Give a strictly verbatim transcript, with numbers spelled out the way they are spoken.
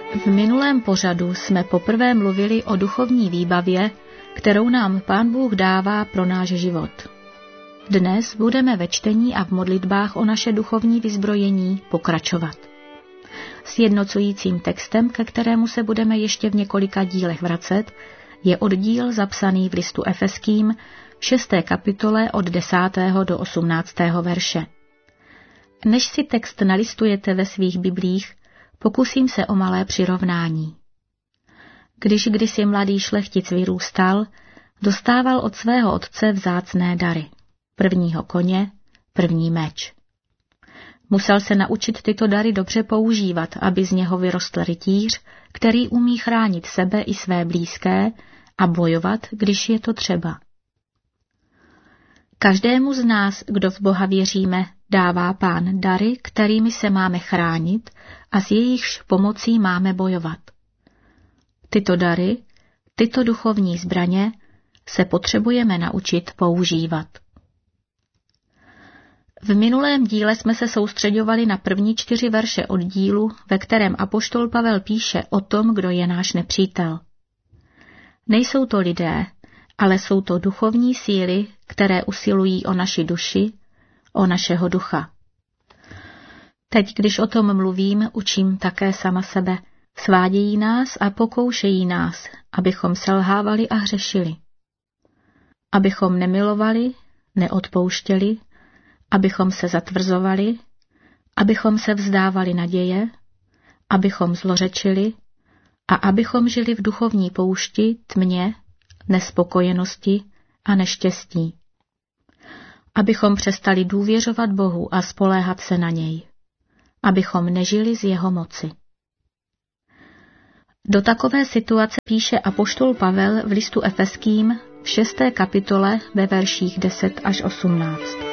V minulém pořadu jsme poprvé mluvili o duchovní výbavě, kterou nám Pán Bůh dává pro náš život. Dnes budeme ve čtení a v modlitbách o naše duchovní vyzbrojení pokračovat. Sjednocujícím textem, ke kterému se budeme ještě v několika dílech vracet, je oddíl zapsaný v listu Efeským v šesté kapitole od desátého do osmnáctého verše. Než si text nalistujete ve svých biblích, pokusím se o malé přirovnání. Když kdysi mladý šlechtic vyrůstal, dostával od svého otce vzácné dary. Prvního koně, první meč. Musel se naučit tyto dary dobře používat, aby z něho vyrostl rytíř, který umí chránit sebe i své blízké a bojovat, když je to třeba. Každému z nás, kdo v Boha věříme, dává Pán dary, kterými se máme chránit a s jejichž pomocí máme bojovat. Tyto dary, tyto duchovní zbraně se potřebujeme naučit používat. V minulém díle jsme se soustřeďovali na první čtyři verše oddílu, ve kterém apoštol Pavel píše o tom, kdo je náš nepřítel. Nejsou to lidé, ale jsou to duchovní síly, které usilují o naši duši, o našeho ducha. Teď, když o tom mluvím, učím také sama sebe. Svádějí nás a pokoušejí nás, abychom selhávali a hřešili. Abychom nemilovali, neodpouštěli, abychom se zatvrzovali, abychom se vzdávali naděje, abychom zlořečili a abychom žili v duchovní poušti, tmě, nespokojenosti a neštěstí. Abychom přestali důvěřovat Bohu a spoléhat se na něj. Abychom nežili z jeho moci. Do takové situace píše apoštol Pavel v listu Efeským v šesté kapitole ve verších deset až osmnáct.